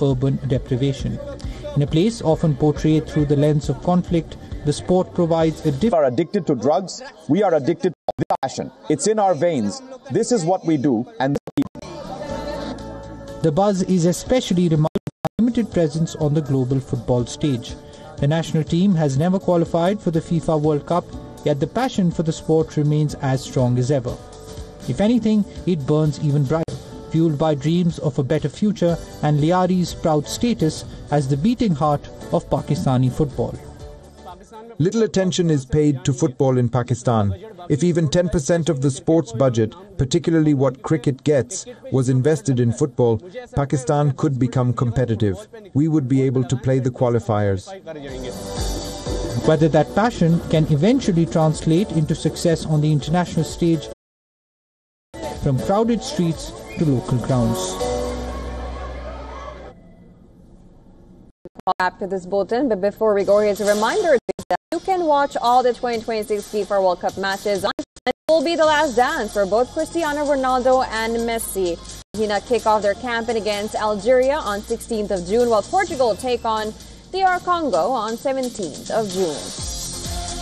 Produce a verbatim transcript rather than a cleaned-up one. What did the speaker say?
urban deprivation. In a place often portrayed through the lens of conflict, the sport provides a different... We are addicted to drugs. We are addicted to passion. It's in our veins. This is what we do. And the buzz is especially remarkable by limited presence on the global football stage. The national team has never qualified for the FIFA World Cup, yet the passion for the sport remains as strong as ever. If anything, it burns even brighter, fueled by dreams of a better future and Liari's proud status as the beating heart of Pakistani football. Little attention is paid to football in Pakistan. If even ten percent of the sports budget, particularly what cricket gets, was invested in football, Pakistan could become competitive. We would be able to play the qualifiers. Whether that passion can eventually translate into success on the international stage, from crowded streets to local grounds. After this bulletin, but before we go, here's a reminder that you can watch all the twenty twenty-six FIFA World Cup matches, and it will be the last dance for both Cristiano Ronaldo and Messi. Argentina kick off their campaign against Algeria on sixteenth of June, while Portugal take on D R Congo on seventeenth of June.